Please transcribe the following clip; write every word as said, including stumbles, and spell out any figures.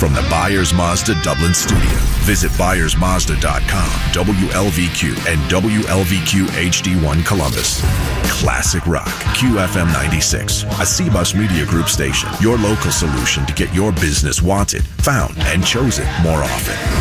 From the Byers Mazda Dublin studio, visit byers mazda dot com, W L V Q, and W L V Q H D one Columbus. Classic rock, Q F M ninety-six, a C-Bus Media Group station. Your local solution to get your business wanted, found, and chosen more often.